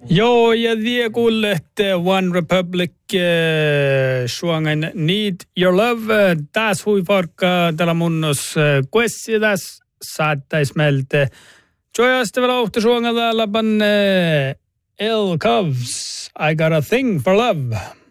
Joo, ja tie kuulette One Republic suongen Need Your Love. Taas hui farkka tällä munnos kuessi täs saattais meiltä. Joyasta vielä ohtu suongen täällä panne El Cubs. I got a thing for love.